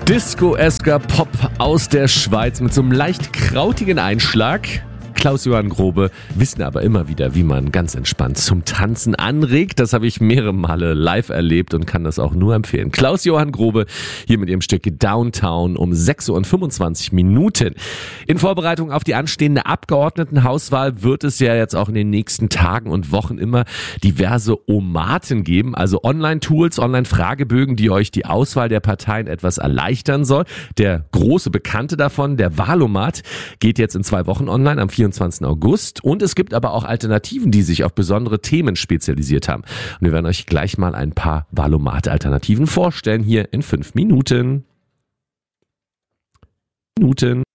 Disco-esker Pop aus der Schweiz mit so einem leicht krautigen Einschlag. Klaus-Johann Grobe wissen aber immer wieder, wie man ganz entspannt zum Tanzen anregt. Das habe ich mehrere Male live erlebt und kann das auch nur empfehlen. Klaus-Johann Grobe hier mit ihrem Stück Downtown um 6:25 Uhr. In Vorbereitung auf die anstehende Abgeordnetenhauswahl wird es ja jetzt auch in den nächsten Tagen und Wochen immer diverse Omaten geben, also Online-Tools, Online-Fragebögen, die euch die Auswahl der Parteien etwas erleichtern soll. Der große Bekannte davon, der Wahlomat, geht jetzt in 2 Wochen online am 24. August, und es gibt aber auch Alternativen, die sich auf besondere Themen spezialisiert haben. Und wir werden euch gleich mal ein paar Wahlomat-Alternativen vorstellen, hier in 5 Minuten.